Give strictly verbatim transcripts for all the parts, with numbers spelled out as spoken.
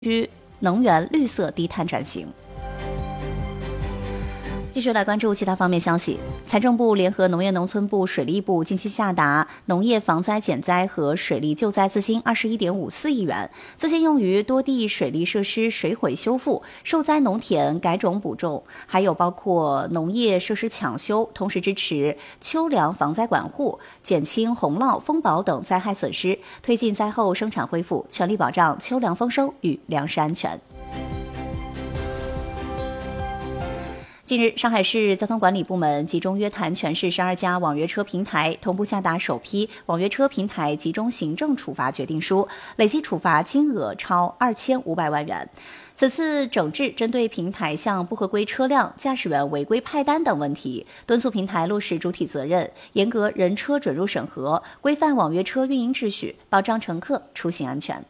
需能源绿色低碳转型。继续来关注其他方面消息。财政部联合农业农村部、水利部近期下达农业防灾减灾和水利救灾资金二十一点五四亿元，资金用于多地水利设施水毁修复、受灾农田改种补种，还有包括农业设施抢修，同时支持秋粮防灾管护，减轻洪涝、风雹等灾害损失，推进灾后生产恢复，全力保障秋粮丰收与粮食安全。近日，上海市交通管理部门集中约谈全市十二家网约车平台，同步下达首批网约车平台集中行政处罚决定书，累计处罚金额超二千五百万元。此次整治针对平台向不合规车辆、驾驶员违规派单等问题，敦促平台落实主体责任，严格人车准入审核，规范网约车运营秩序，保障乘客出行安全。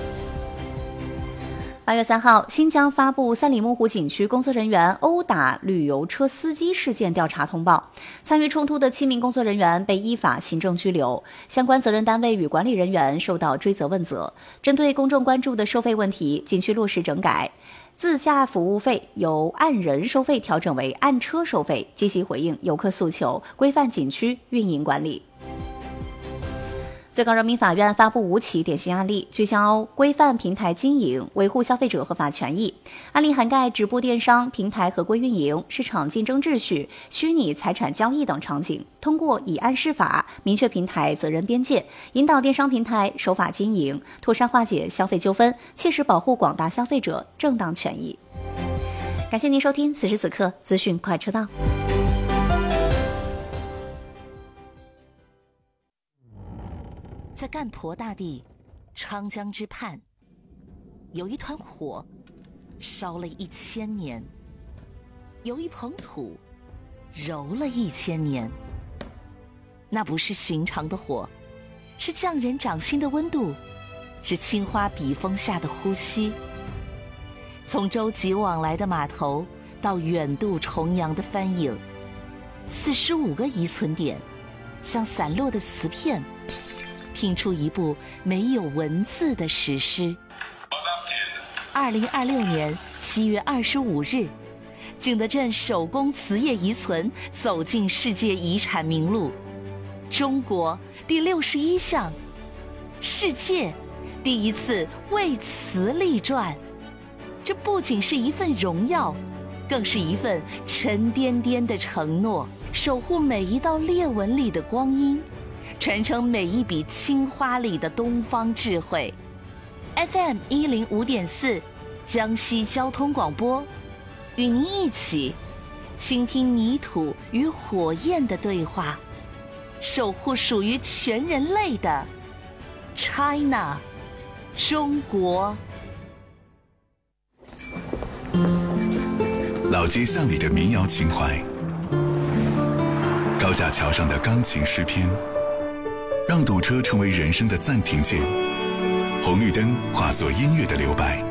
八月三号，新疆发布三里木湖景区工作人员殴打旅游车司机事件调查通报，参与冲突的七名工作人员被依法行政拘留，相关责任单位与管理人员受到追责问责。针对公众关注的收费问题，景区落实整改，自驾服务费由按人收费调整为按车收费，积极回应游客诉求，规范景区运营管理。最高人民法院发布五起典型案例，聚焦规范平台经营，维护消费者合法权益。案例涵盖直播电商、平台合规运营、市场竞争秩序、虚拟财产交易等场景，通过以案释法，明确平台责任边界，引导电商平台守法经营，妥善化解消费纠纷，切实保护广大消费者正当权益。感谢您收听此时此刻资讯快车道。 在干婆大地长江之畔，有一团火烧了一千年，有一捧土揉了一千年。那不是寻常的火，是匠人掌心的温度，是青花笔锋下的呼吸。从洲际往来的码头到远渡重洋的帆影，四十五个遗存点像散落的瓷片，拼出一部没有文字的史诗。二零二六年七月二十五日，景德镇手工瓷业遗存走进世界遗产名录，中国第六十一项，世界第一次为瓷立传。这不仅是一份荣耀，更是一份沉甸甸的承诺，守护每一道裂纹里的光阴，传承每一笔青花里的东方智慧。 F M 一零五点四江西交通广播，与您一起倾听泥土与火焰的对话，守护属于全人类的 China 中国。 老街巷里的民谣情怀，高架桥上的钢琴诗篇，让堵车成为人生的暂停键，红绿灯化作音乐的留白。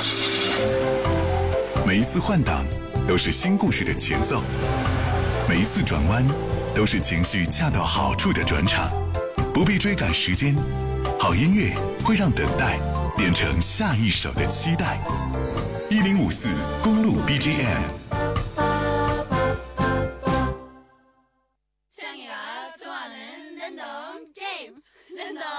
每一次换挡都是新故事的前奏，每一次转弯都是情绪恰到好处的转场。不必追赶时间，好音乐会让等待变成下一首的期待。一零五四公路 B G M。